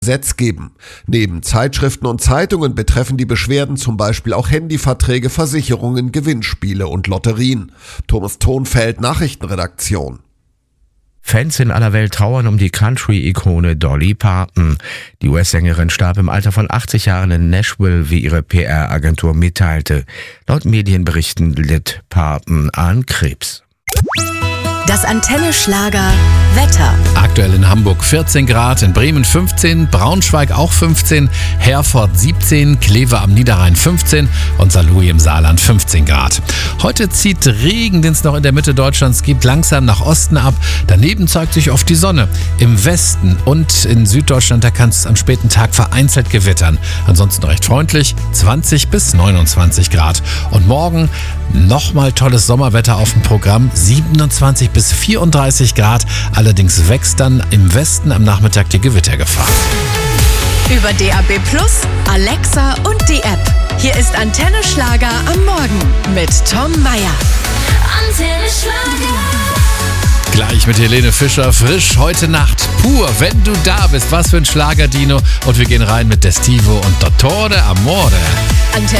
Gesetz geben. Neben Zeitschriften und Zeitungen betreffen die Beschwerden zum Beispiel auch Handyverträge, Versicherungen, Gewinnspiele und Lotterien. Thomas Thonfeld, Nachrichtenredaktion. Fans in aller Welt trauern um die Country-Ikone Dolly Parton. Die US-Sängerin starb im Alter von 80 Jahren in Nashville, wie ihre PR-Agentur mitteilte. Laut Medienberichten litt Parton an Krebs. Das Antenne Schlager Wetter. Aktuell in Hamburg 14 Grad, in Bremen 15, Braunschweig auch 15, Herford 17, Kleve am Niederrhein 15 und Saarlouis im Saarland 15 Grad. Heute zieht Regen, den es noch in der Mitte Deutschlands gibt, langsam nach Osten ab. Daneben zeigt sich oft die Sonne. Im Westen und in Süddeutschland, da kann es am späten Tag vereinzelt gewittern. Ansonsten recht freundlich, 20 bis 29 Grad. Und morgen nochmal tolles Sommerwetter auf dem Programm, 27 bis 34 Grad. Allerdings wächst dann im Westen am Nachmittag die Gewittergefahr. Über DAB+, Alexa und die App. Hier ist Antenne Schlager am Morgen mit Tom Meyer. Antenne Schlager. Gleich mit Helene Fischer, frisch heute Nacht. Pur, wenn du da bist. Was für ein Schlager, Dino. Und wir gehen rein mit Destivo und Dottore Amore. Antenne